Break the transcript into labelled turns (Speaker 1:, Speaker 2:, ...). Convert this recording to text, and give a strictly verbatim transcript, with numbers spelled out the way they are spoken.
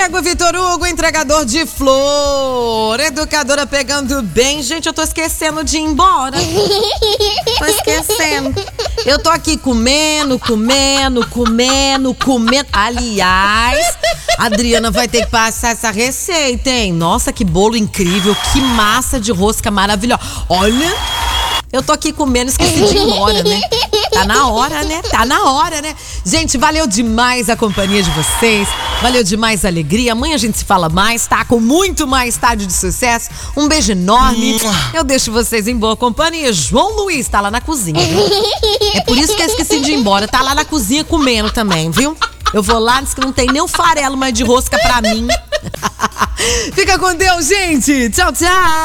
Speaker 1: Chega o Vitor Hugo, entregador de flor. Educadora pegando bem. Gente, eu tô esquecendo de ir embora. Tô esquecendo. Eu tô aqui comendo, comendo, comendo, comendo. Aliás, a Adriana vai ter que passar essa receita, hein? Nossa, que bolo incrível. Que massa de rosca maravilhosa. Olha, eu tô aqui comendo, esqueci de ir embora, né? Tá na hora, né? Tá na hora, né? Gente, valeu demais a companhia de vocês. Valeu demais a alegria. Amanhã a gente se fala mais, tá? Com muito mais Tarde de Sucesso. Um beijo enorme. Eu deixo vocês em boa companhia. João Luiz tá lá na cozinha, viu? É por isso que eu esqueci de ir embora. Tá lá na cozinha comendo também, viu? Eu vou lá, diz que não tem nem um farelo mais de rosca pra mim. Fica com Deus, gente. Tchau, tchau.